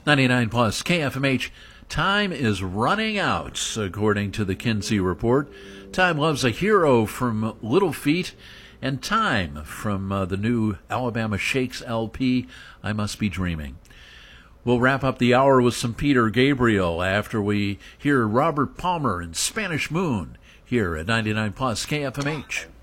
99 plus KFMH. Time is running out, according to the Kinsey Report. Time loves a hero from Little Feat, and Time from the new Alabama Shakes LP, I Must Be Dreaming. We'll wrap up the hour with some Peter Gabriel after we hear Robert Palmer and Spanish Moon here at 99 plus KFMH.